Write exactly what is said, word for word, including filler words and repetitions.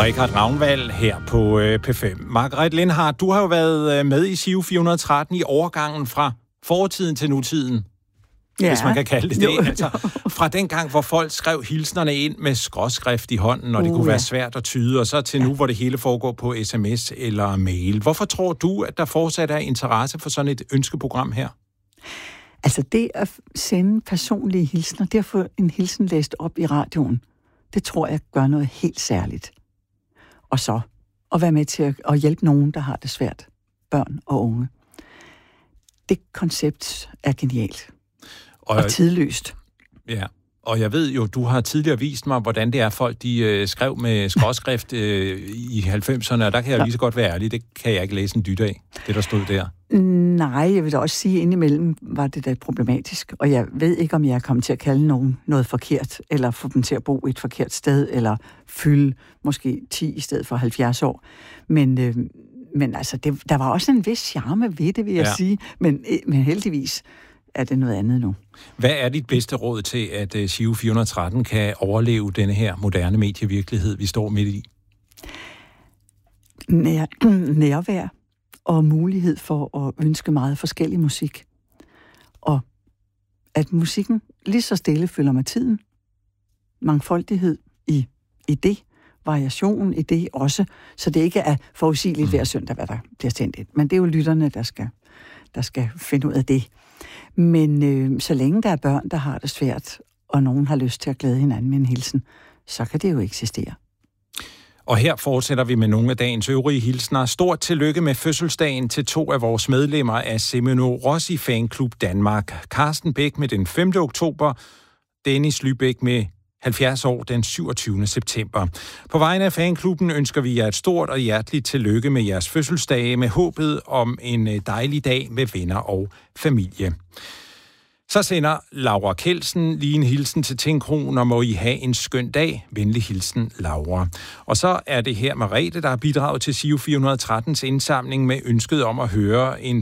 Richard Ravnvald her på øh, P fem. Margaret Lindhardt, du har jo været øh, med i Giro fire hundrede og tretten i overgangen fra fortiden til nutiden. Ja. Hvis man kan kalde det det. Jo, altså, fra den gang, hvor folk skrev hilsnerne ind med skråskrift i hånden, og det uh, kunne ja. være svært at tyde, og så til ja. nu, hvor det hele foregår på sms eller mail. Hvorfor tror du, at der fortsat er interesse for sådan et ønskeprogram her? Altså det at sende personlige hilsner, det at få en hilsen læst op i radioen, det tror jeg gør noget helt særligt. Og så at være med til at, at hjælpe nogen, der har det svært. Børn og unge. Det koncept er genialt. Og, og tidløst. Ja, og jeg ved jo, du har tidligere vist mig, hvordan det er, folk de øh, skrev med skråskrift øh, i halvfemserne, og der kan jeg ja. lige så godt være ærlig, det kan jeg ikke læse en dyt af, det der stod der. Nej, jeg vil da også sige, at indimellem var det da problematisk, og jeg ved ikke, om jeg er kommet til at kalde nogen noget forkert, eller få dem til at bo et forkert sted, eller fylde måske ti i stedet for halvfjerds år. Men, øh, men altså, det, der var også en vis charme ved det, vil jeg ja. sige, men, men heldigvis er det noget andet nu. Hvad er dit bedste råd til, at uh, Giro fire hundrede og tretten kan overleve denne her moderne medievirkelighed, vi står midt i? Nær, nærvær og mulighed for at ønske meget forskellig musik. Og at musikken lige så stille følger med tiden. Mangfoldighed i, i det. Variation i det også. Så det ikke er forudsigeligt hver søndag, hvad der bliver sendt ind. Men det er jo lytterne, der skal, der skal finde ud af det. Men øh, så længe der er børn, der har det svært, og nogen har lyst til at glæde hinanden med en hilsen, så kan det jo eksistere. Og her fortsætter vi med nogle af dagens øvrige hilsner. Stort tillykke med fødselsdagen til to af vores medlemmer af Semino Rossi Fanklub Danmark. Carsten Bæk med den femte oktober, Dennis Lybæk med halvfjerds år den syvogtyvende september. På vegne af fanklubben ønsker vi jer et stort og hjerteligt tillykke med jeres fødselsdage, med håbet om en dejlig dag med venner og familie. Så sender Laura Kelsen lige en hilsen til Tinkron, og må I have en skøn dag. Venlig hilsen, Laura. Og så er det her Merete, der har bidraget til Giro fire hundrede og trettens indsamling med ønsket om at høre en